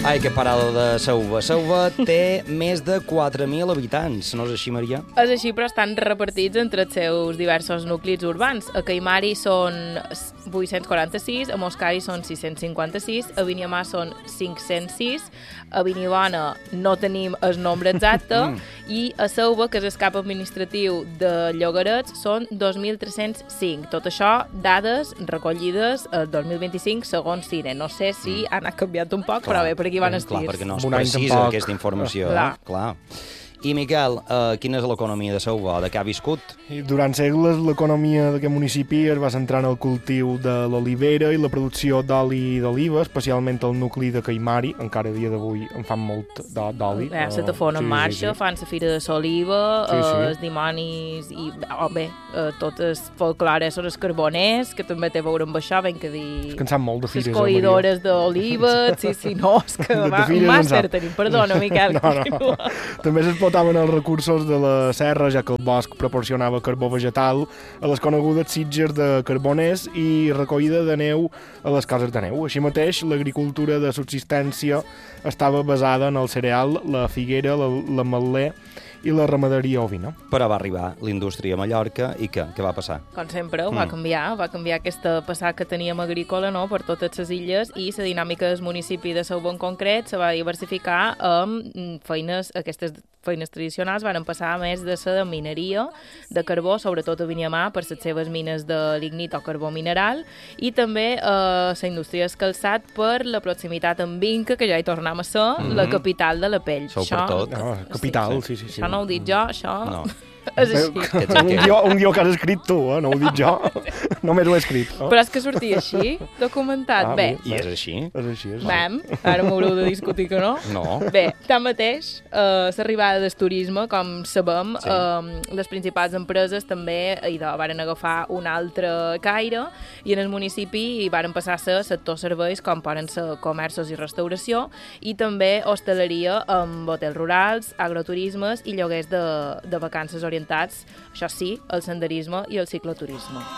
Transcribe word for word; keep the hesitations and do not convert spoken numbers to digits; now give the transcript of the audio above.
Ai, que parada de Sauva. Sauva té més de quatre mil habitants, no és així, Maria? És així, però estan repartits entre els seus diversos nuclis urbans. A Caimari són vuit-cents quaranta-sis, a Moscari són sis-cents cinquanta-sis, a Viniamà són cinc-cents sis, a Vinibona no tenim el nombre exacte, i a Sauva, que és el cap administratiu de Llogarets, són dos mil tres-cents cinc. Tot això, dades recollides el dos mil vint-i-cinc, segons Cine. No sé si mm. ha anat canviat un poc, clar, però bé, per aquí van els tirs. Clar, perquè no es precisa aquesta informació. Clar. Eh? Clar. I, Miquel, uh, quina és l'economia de Sauva? De què ha viscut? I durant segles, l'economia d'aquest municipi es va centrar en el cultiu de l'olivera i la producció d'oli d'oliva, especialment el nucli de Caimari. Encara a dia d'avui en fan molt d'oli. Eh, se te fon en sí, marxa, sí, sí. fan la fira de l'oliva, sí, sí. eh, els dimonis, i oh, bé, eh, tot el folclore són els carboners, que també té a veure amb això, ben que dir... És que en sap molt de fires, les coïdores d'oliva, sí, sí, no, és que de, va, un màster tenim, perdona, Miquel. No, no. També s'explotaven els recursos de la serra, ja que el bosc proporcionava carbó vegetal a les conegudes sitges de carboners i recollida de neu a les cases de neu. Així mateix, l'agricultura de subsistència estava basada en el cereal, la figuera, l'ametler i la ramaderia ovina. Però va arribar l'indústria a Mallorca i què? Què va passar? Com sempre, mm. va canviar, va canviar aquesta passada que teníem agrícola, no?, per totes les illes, i la dinàmica del municipi de Sauva en concret se va diversificar amb feines, aquestes feines tradicionals van passar a més de la de mineria de carbó, sobretot a Viniamà, per les seves mines de lignit o carbó mineral, i també eh, la indústria del calçat per la proximitat amb Vinca, que ja hi tornem a ser, mm -hmm. la capital de la pell. Sou per tot. Ah, capital, sí, sí. sí. Això no ho dic jo, això... No. És així. Un guió, un guió que has escrit tu, eh? No ho dic jo. Només ho he escrit. Oh. Però és que sortia així, documentat. Ah, bé. I és així? És així, és així. Vam, ara m'haureu de discutir que no. No. Bé, tanmateix, eh, l'arribada del turisme, com sabem, sí. eh, les principals empreses també idò, varen agafar un altre caire, i en el municipi hi varen passar a ser sectors serveis com poden ser comerços i restauració, i també hostaleria amb hotels rurals, agroturismes i lloguers de, de vacances orientats, això sí, el senderisme i el cicloturisme.